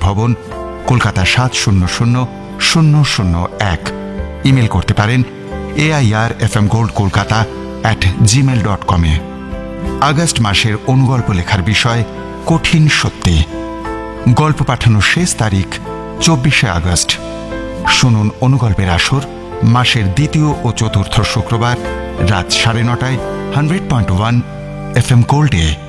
ভবন, কলকাতা 700001। ইমেল করতে পারেন airfmgoldkolkata@gmail.com। আগস্ট মাসের অনুগল্প লেখার বিষয় কঠিন সত্যি। গল্প পাঠানোর শেষ তারিখ 24শে আগস্ট। শুনুন অনুগল্পের আসর মাসের দ্বিতীয় ও চতুর্থ শুক্রবার রাত 9:30 100.1 FM গোল্ডে।